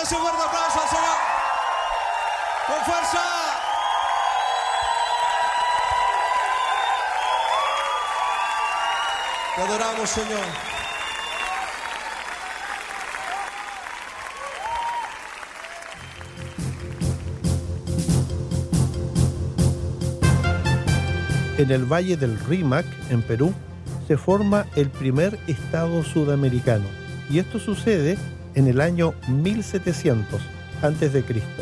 ese fuerte aplauso al Señor. Con fuerza. Te adoramos, Señor. En el Valle del Rímac, en Perú, se forma el primer estado sudamericano, y esto sucede en el año 1700 a.C.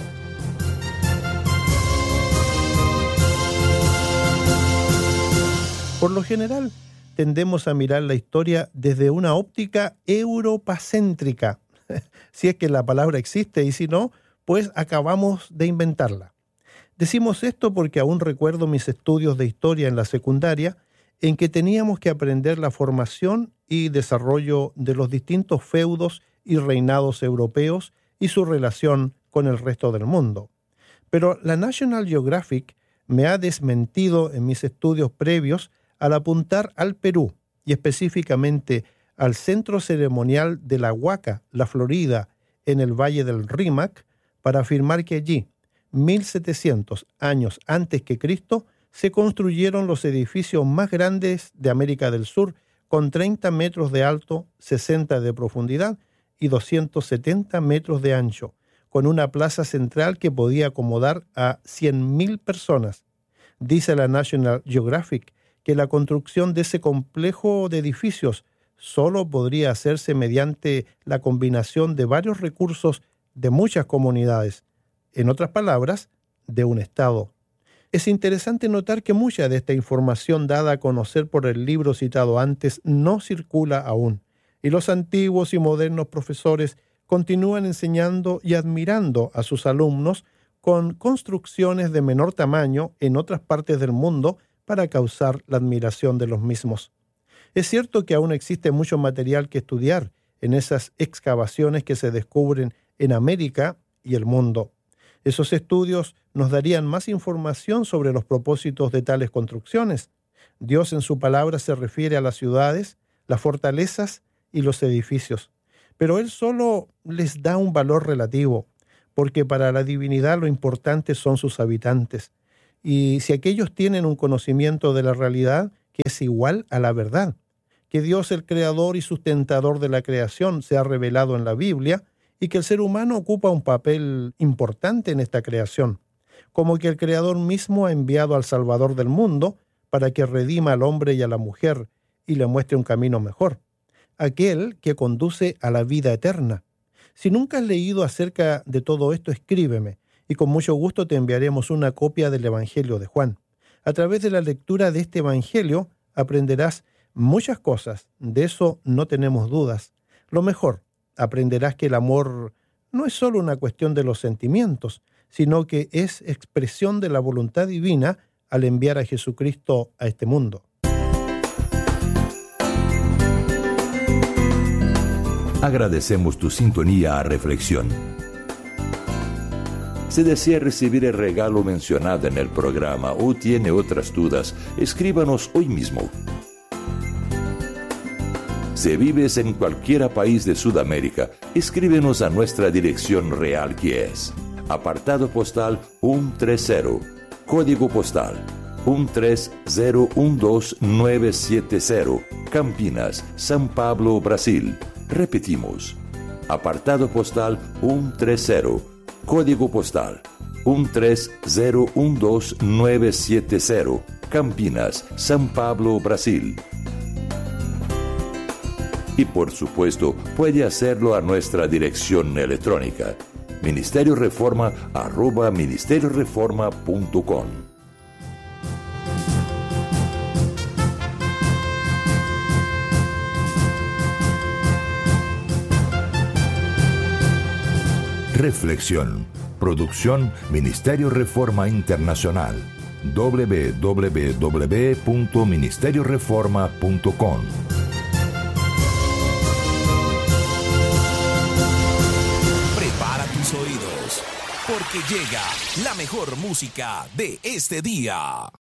Por lo general, tendemos a mirar la historia desde una óptica europacéntrica, si es que la palabra existe, y si no, pues acabamos de inventarla. Decimos esto porque aún recuerdo mis estudios de historia en la secundaria, en que teníamos que aprender la formación y desarrollo de los distintos feudos y reinados europeos y su relación con el resto del mundo. Pero la National Geographic me ha desmentido en mis estudios previos al apuntar al Perú y específicamente al centro ceremonial de La Huaca, la Florida, en el Valle del Rímac, para afirmar que allí, 1700 años antes que Cristo, se construyeron los edificios más grandes de América del Sur, con 30 metros de alto, 60 de profundidad y 270 metros de ancho, con una plaza central que podía acomodar a 100.000 personas. Dice la National Geographic que la construcción de ese complejo de edificios solo podría hacerse mediante la combinación de varios recursos de muchas comunidades, en otras palabras, de un Estado. Es interesante notar que mucha de esta información dada a conocer por el libro citado antes no circula aún, y los antiguos y modernos profesores continúan enseñando y admirando a sus alumnos con construcciones de menor tamaño en otras partes del mundo para causar la admiración de los mismos. Es cierto que aún existe mucho material que estudiar en esas excavaciones que se descubren en América y el mundo. Esos estudios nos darían más información sobre los propósitos de tales construcciones. Dios en su palabra se refiere a las ciudades, las fortalezas y los edificios. Pero Él solo les da un valor relativo, porque para la divinidad lo importante son sus habitantes. Y si aquellos tienen un conocimiento de la realidad que es igual a la verdad, que Dios, el creador y sustentador de la creación, se ha revelado en la Biblia, y que el ser humano ocupa un papel importante en esta creación, como que el Creador mismo ha enviado al Salvador del mundo para que redima al hombre y a la mujer y le muestre un camino mejor, aquel que conduce a la vida eterna. Si nunca has leído acerca de todo esto, escríbeme, y con mucho gusto te enviaremos una copia del Evangelio de Juan. A través de la lectura de este Evangelio aprenderás muchas cosas, de eso no tenemos dudas. Lo mejor, aprenderás que el amor no es solo una cuestión de los sentimientos, sino que es expresión de la voluntad divina al enviar a Jesucristo a este mundo. Agradecemos tu sintonía a Reflexión. Si desea recibir el regalo mencionado en el programa o tiene otras dudas, escríbanos hoy mismo. Si vives en cualquier país de Sudamérica, escríbenos a nuestra dirección real, que es apartado postal 130, código postal 13012970, Campinas, São Paulo, Brasil. Repetimos, apartado postal 130, código postal 13012970, Campinas, São Paulo, Brasil. Y por supuesto, puede hacerlo a nuestra dirección electrónica, ministerioreforma@ministerioreforma.com. Reflexión. Producción Ministerio Reforma Internacional. www.ministerioreforma.com. Oídos, porque llega la mejor música de este día.